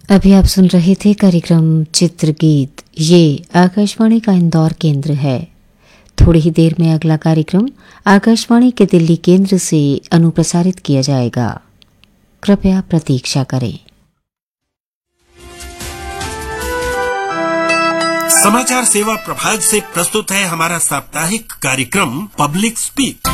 अभी आप सुन रहे थे कार्यक्रम चित्रगीत। ये आकाशवाणी का इंदौर केंद्र है। थोड़ी ही देर में अगला कार्यक्रम आकाशवाणी के दिल्ली केंद्र से अनुप्रसारित किया जाएगा। कृपया प्रतीक्षा करें। समाचार सेवा प्रभाग से प्रस्तुत है हमारा साप्ताहिक कार्यक्रम पब्लिक स्पीक।